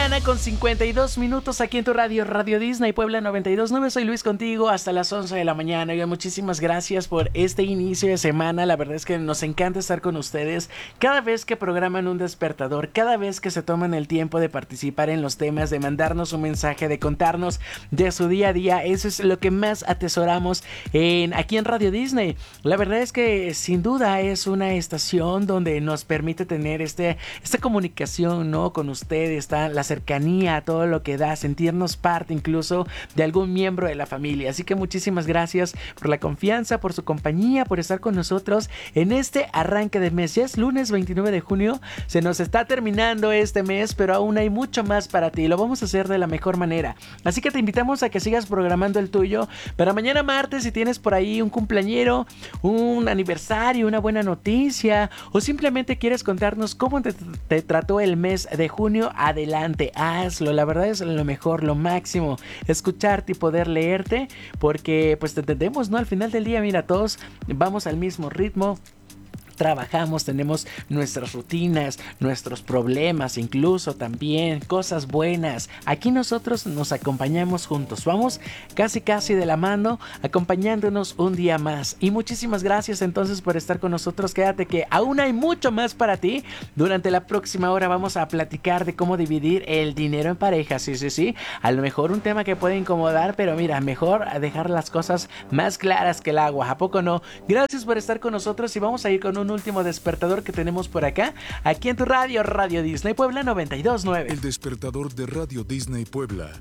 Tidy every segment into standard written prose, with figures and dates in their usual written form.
mañana con 52 minutos aquí en tu radio, Radio Disney Puebla 92.9. Soy Luis contigo hasta las 11 de la mañana. Oigan, muchísimas gracias por este inicio de semana. La verdad es que nos encanta estar con ustedes. Cada vez que programan un despertador, cada vez que se toman el tiempo de participar en los temas, de mandarnos un mensaje, de contarnos de su día a día, eso es lo que más atesoramos aquí en Radio Disney. La verdad es que sin duda es una estación donde nos permite tener esta comunicación, ¿no? Con ustedes, está la cercanía, todo lo que da, sentirnos parte incluso de algún miembro de la familia. Así que muchísimas gracias por la confianza, por su compañía, por estar con nosotros en este arranque de mes. Ya es lunes 29 de junio, se nos está terminando este mes, pero aún hay mucho más para ti. Lo vamos a hacer de la mejor manera. Así que te invitamos a que sigas programando el tuyo para mañana martes. Si tienes por ahí un cumpleañero, un aniversario, una buena noticia, o simplemente quieres contarnos cómo te trató el mes de junio, adelante, hazlo. La verdad es lo mejor, lo máximo, escucharte y poder leerte, porque pues te entendemos, ¿no? Al final del día, mira, todos vamos al mismo ritmo. Trabajamos, tenemos nuestras rutinas, nuestros problemas, incluso también cosas buenas. Aquí nosotros nos acompañamos juntos, vamos casi de la mano, acompañándonos un día más. Y muchísimas gracias entonces por estar con nosotros. Quédate que aún hay mucho más para ti. Durante la próxima hora vamos a platicar de cómo dividir el dinero en pareja. Sí. A lo mejor un tema que puede incomodar, pero mira, mejor dejar las cosas más claras que el agua. ¿A poco no? Gracias por estar con nosotros y vamos a ir con un último despertador que tenemos por acá, aquí en tu radio, Radio Disney Puebla 92.9. El despertador de Radio Disney Puebla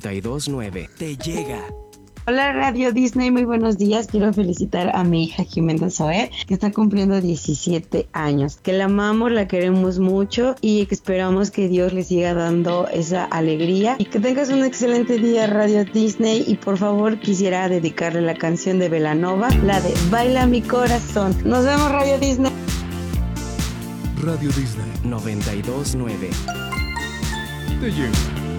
92.9 te llega. Hola Radio Disney, muy buenos días. Quiero felicitar a mi hija Jimena Zoé, que está cumpliendo 17 años. Que la amamos, la queremos mucho y que esperamos que Dios le siga dando esa alegría. Y que tengas un excelente día Radio Disney. Y por favor quisiera dedicarle la canción de Belanova, la de Baila mi corazón. Nos vemos Radio Disney. Radio Disney 92.9 te llega.